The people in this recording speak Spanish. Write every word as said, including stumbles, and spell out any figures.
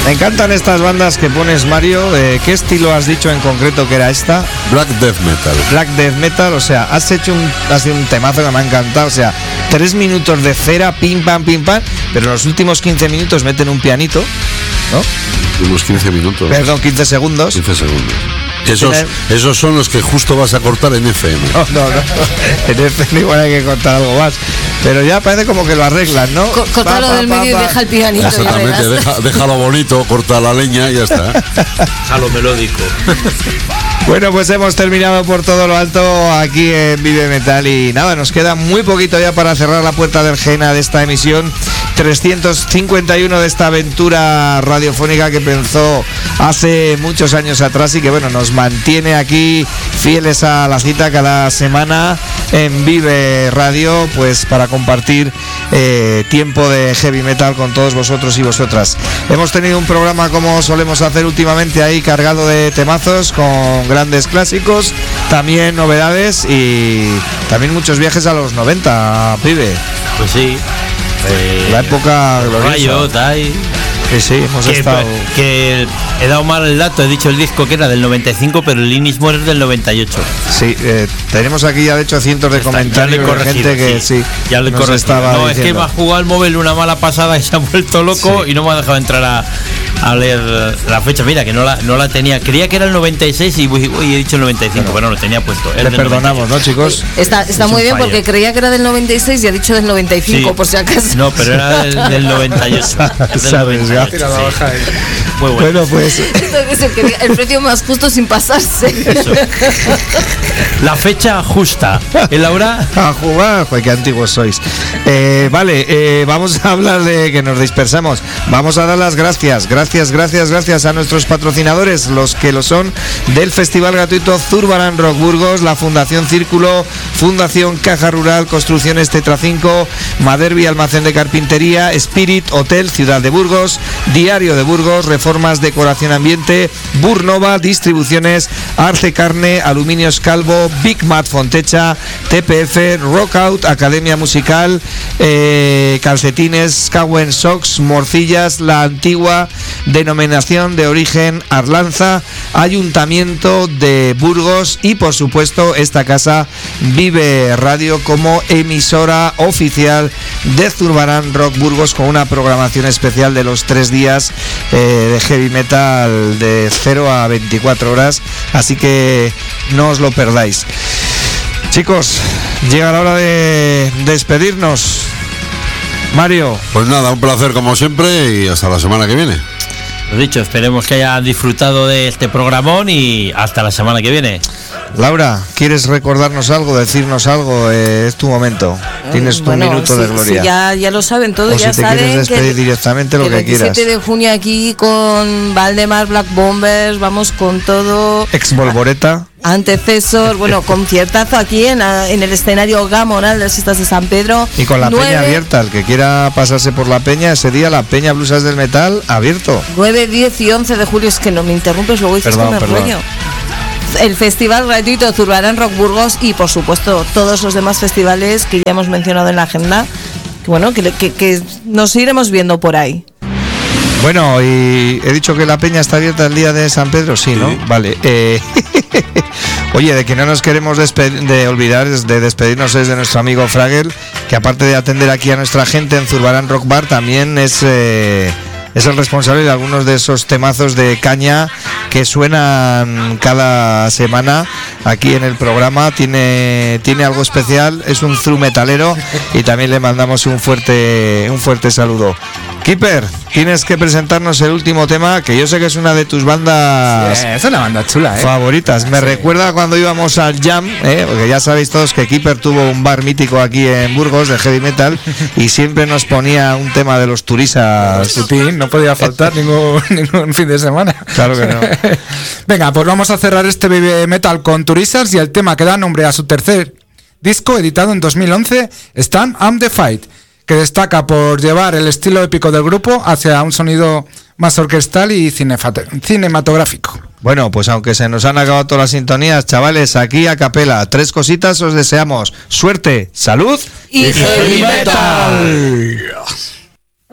Me encantan estas bandas que pones, Mario. Eh, ¿Qué estilo has dicho en concreto que era esta? Black Death Metal. Black Death Metal, o sea, has hecho un, has sido un temazo que me ha encantado. O sea, tres minutos de cera, pim pam, pim pam, pero en los últimos quince minutos meten un pianito, ¿no? Unos quince minutos. Perdón, quince segundos. quince segundos. Esos, esos son los que justo vas a cortar en F M. No, no, no. En F M igual hay que cortar algo más. Pero ya parece como que lo arreglan, ¿no? Co- Cortalo del medio y deja el pianito. Exactamente, deja, déjalo bonito, corta la leña y ya está. Déjalo melódico. Bueno, pues hemos terminado por todo lo alto aquí en Vive Metal y nada, nos queda muy poquito ya para cerrar la puerta del Gena de esta emisión trescientos cincuenta y uno de esta aventura radiofónica que empezó hace muchos años atrás y que bueno, nos mantiene aquí fieles a la cita cada semana en Vive Radio, pues para compartir eh, tiempo de heavy metal con todos vosotros y vosotras. Hemos tenido un programa como solemos hacer últimamente ahí cargado de temazos con grandes clásicos, también novedades y también muchos viajes a los noventa, pibe. Pues sí. Eh, la época gloriosa. Riot, ahí. Sí, sí, hemos que, estado... que he dado mal el dato, he dicho el disco que era del noventa y cinco, pero el Inis More es del noventa y ocho. Sí, eh, tenemos aquí ya de hecho cientos de Está, comentarios de gente que sí, sí ya le nos estaba no, diciendo. Es que me ha jugado el móvil una mala pasada y se ha vuelto loco, sí. Y no me ha dejado entrar a, a leer la fecha. Mira, que no la, no la tenía, creía que era el noventa y seis y uy, uy, he dicho el noventa y cinco, bueno, pero no lo tenía puesto. Le perdonamos, ¿no, chicos? Está, está muy bien fallo. Porque creía que era del noventa y seis y ha dicho del noventa y cinco, sí. Por si acaso. No, pero era del, del noventa y ocho. Del noventa y ocho, sí. Muy bueno. Bueno, pues el precio más justo sin pasarse. Eso. La fecha justa. ¿En Laura? A jugar, joder, qué antiguos sois. Eh, vale, eh, vamos a hablar de que nos dispersamos. Vamos a dar las gracias, gracias, gracias, gracias a nuestros patrocinadores, los que lo son del Festival Gratuito Zurbarán Rock Burgos, la Fundación Círculo, Fundación Caja Rural, Construcciones Tetra cinco, Maderbi Almacén de Carpintería, Spirit Hotel Ciudad de Burgos, Diario de Burgos, Reformas Decoración Ambiente, Burnova Distribuciones, Arce Carne, Aluminios Calvo, Big Mat Fontecha, T P F, Rockout, Academia Musical, eh, Calcetines, Cowen Socks, Morcillas, La Antigua, Denominación de Origen Arlanza, Ayuntamiento de Burgos y por supuesto esta casa Vive Radio como emisora oficial de Zurbarán Rock Burgos con una programación especial de los tres días eh, de heavy metal de cero a veinticuatro horas, así que no os lo perdáis. Chicos, llega la hora de despedirnos. Mario. Pues nada, un placer como siempre y hasta la semana que viene. Lo dicho, esperemos que hayan disfrutado de este programón y hasta la semana que viene. Laura, ¿quieres recordarnos algo, decirnos algo? Eh, es tu momento. Tienes tu bueno, minuto sí, de gloria. Sí, ya, ya lo saben todos, o ya si te saben quieres despedir que directamente lo que que quieras. El veintisiete de junio aquí con Valdemar, Black Bombers, vamos con todo. Ex Volvoreta. Antecesor, bueno, conciertazo aquí en, en el escenario Gamonal de las Fiestas de San Pedro. Y con la nueve, peña abierta, el que quiera pasarse por la peña, ese día la Peña Blusas del Metal abierto. nueve, diez y once de julio, es que no me interrumpes, luego dices perdón, que me perdón. rollo. El Festival Gratuito Zurbarán Rock Burgos y por supuesto todos los demás festivales que ya hemos mencionado en la agenda, que bueno, que, que, que nos iremos viendo por ahí. Bueno, y he dicho que la peña está abierta el día de San Pedro, sí, ¿no? Sí. Vale. Eh, oye, de que no nos queremos despe- de olvidar de despedirnos es de nuestro amigo Fragel, que aparte de atender aquí a nuestra gente en Zurbarán Rock Bar, también es... Eh, es el responsable de algunos de esos temazos de caña que suenan cada semana aquí en el programa. Tiene, tiene algo especial, es un thru metalero y también le mandamos un fuerte, un fuerte saludo. Keeper, tienes que presentarnos el último tema, que yo sé que es una de tus bandas sí, es una banda chula, ¿eh? favoritas. Me sí. recuerda cuando íbamos al Jam, ¿eh? Porque ya sabéis todos que Keeper tuvo un bar mítico aquí en Burgos de heavy metal y siempre nos ponía un tema de los turisas. Sutil, no podía faltar ningún, ningún fin de semana. Claro que no. Venga, pues vamos a cerrar este baby metal con Turisas y el tema que da nombre a su tercer disco editado en dos mil once, Stand and the Fight, que destaca por llevar el estilo épico del grupo hacia un sonido más orquestal y cinematográfico. Bueno, pues aunque se nos han acabado todas las sintonías, chavales, aquí a capela, tres cositas os deseamos: suerte, salud y, y heavy metal.